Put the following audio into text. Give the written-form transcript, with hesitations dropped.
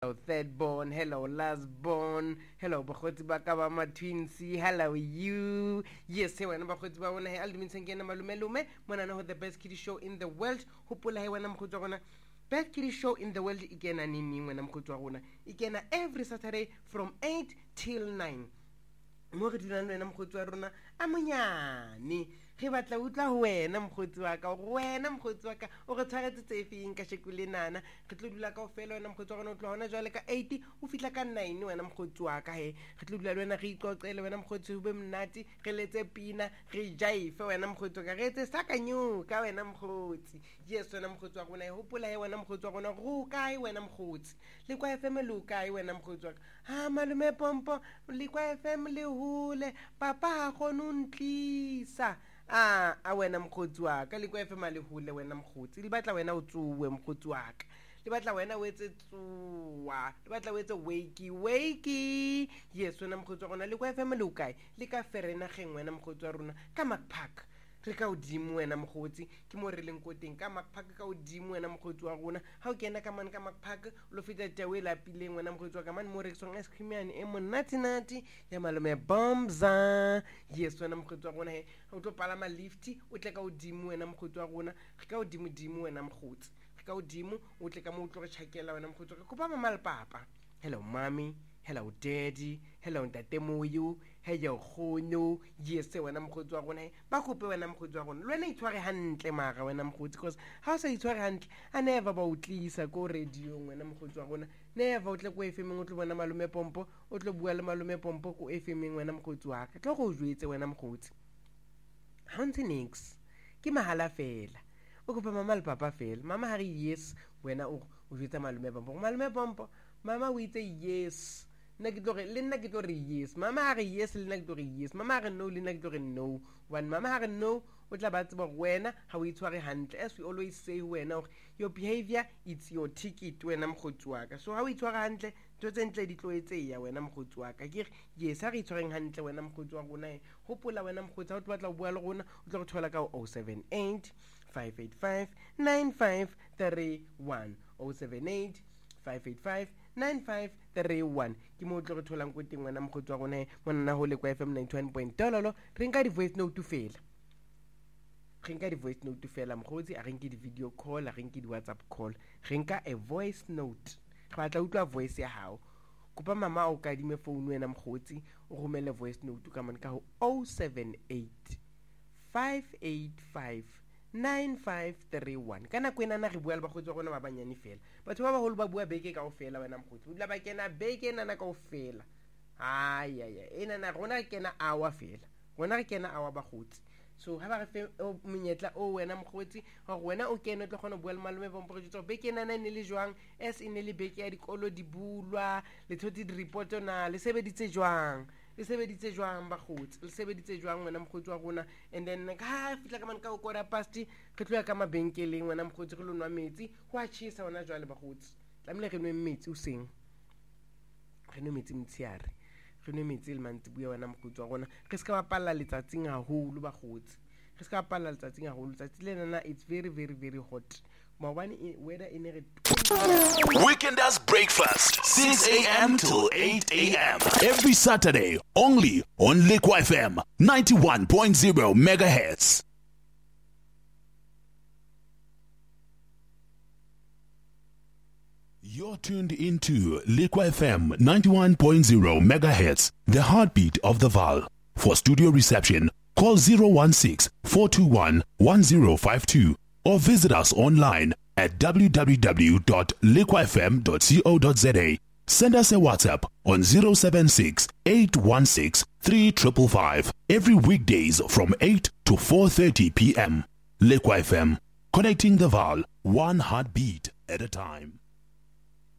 Hello, third born. Hello, last born. Hello, bakgotsi ba ka ba ma twinsi. Hello, you. Yes, he wena bakgotsi ba bona he aldimin sengena malume mona na ho the best kiddie show in the world. Hopola he wena mokgotsi wa rona. Best kiddie show in the world ikena nini wena mokgotsi wa rona. Ikena every Saturday from 8 till 9. Mo re dulang wena mokgotsi wa rona a monyane. Re batla utla ho wena mokgotsi wa ka wena mokgotsi wa ka o re tshwaretse tse feng ka shekule nana re tlo dula ka ofela wena mokgotsi wa rona o tlo hona jwale ka 8 o fitla ka 9 wena mokgotsi wa ka he re tlo dula le wena re iqoqele wena mokgotsi ho be mnati re letse pina re jive wena mokgotsi wa ka re etse saka nyuka wena mokgotsi yes wena mokgotsi wa rona e hopola he wena mokgotsi wa rona ro kae wena mokgotsi le kwa FM le kae wena mokgotsi wa ka ha malume pompo le kwa FM le hule papa ha khona untlisa a wena mokgotsi wa ka le kwa FM le hule wena mokgotsi le batla wena o tsuwe mokgotsi wa ka le batla wena o etse tsuwa le batla o etse wakey yes wena mokgotsi wa rona le kwa FM le kae le ka ferena geng wena mokgotsi wa rona ka Macpark re ka odimo wena mokgotsi ke mo re leng ko teng ka Macpark ka odimo wena mokgotsi wa rona ha o kena ka man ka Macpark lo feta tawe la pileng wena mokgotsi wa ka man mo re song ice cream yani e monati ya malume bombza yes wena mokgotsi wa rona he o tlo palama lift o tle ka odimo wena mokgotsi wa rona re ka odimo wena mokgotsi re ka odimo o tle ka mo tlo re tshakela wena mokgotsi wa ka kopa mama le papa hello mommy hello daddy hello ntate moyo hello khono yes wena mokgotsi wa rona ba kope wena mokgotsi wa rona le wena itshware hantle mara wena mokgotsi because ha o sa itshware hantle a never ba utlisa ko radio wena mokgotsi wa rona never o tle ko FM o tlo bona malume pompo o tlo bua le malume pompo ko FM wena mokgotsi wa ka tlo go jwetse wena mokgotsi hantse nix ke mahala fela o kopa mama le papa fela mama ha re yes wena o jwetsa malume pompo mama o itse yes nna ke tlo re yes mama ha re yes le nna ke tlo re yes mama ha re no le nna ke tlo re no one mama ha re no o tla ba tseba wena ha o itshware hantle as we always say wena your behavior it's your ticket wena mokgotsi wa ka so ha o itshware hantle tse ntle di tlo etseya wena mokgotsi wa ka ke yes ha re itshwareng hantle wena mokgotsi wa rona hopola wena mokgotsi ha o batla o bua le rona o tlo re thola ka 078 585 9531 078 585 9531 ke mo tlo re tholang ko teng wena mokgotsi wa rona monna ho le kwa FM 91.0 re nka di voice note fela mokgotsi a re nke di video call a re nke di WhatsApp call re nka a voice note re batla utlwa voice ya hao kopa mama o ka dime phone wena mokgotsi o romele voice note ka man ka ho 078 585 9531 kana kwena na re bua le bagotsi wa gona ba banyane fela batho ba baholo ba bua beke ka ofela wena mokgotsi o dula ba kena beke nana ka ofela ena na rona kena hour fela rona re kena hour bagotsi so ha ba re fe monyetla o wena mokgotsi ho wena o kene tlo gona bua le malume bompo re ditso beke nana ne le jwang as ine le beke ya dikolo di bulwa le thoti di report na le sebeditse jwang bagotsi le sebeditse jwang wena mokgotsi wa rona and then ka fitla ka man ka ukora pasti re tloya ka mabenkeleng wena mokgotsi re lo nwa metsi ho a chisa wona jwale bagotsi tlamile re nwe metsi o seng re nwe metsi mtsiare re nwe metsi le mantsibuya wena mokgotsi wa rona re ska ba palla letsatsing haholo bagotsi re ska ba palla letsatsing haholo tsatsi le nana it's very very very hot weather in a Weekenders Breakfast 6 a.m. till 8 a.m. every Saturday only on Lekwa FM 91.0 megahertz. You're tuned into Lekwa FM 91.0 megahertz, the heartbeat of the Val. For studio reception, call 016-421-1052 or visit us online at www.liquafm.co.za. Send us a WhatsApp on 076-816-3555 every weekdays from 8 to 4:30 p.m. Lekwa FM, connecting the Val, one heartbeat at a time.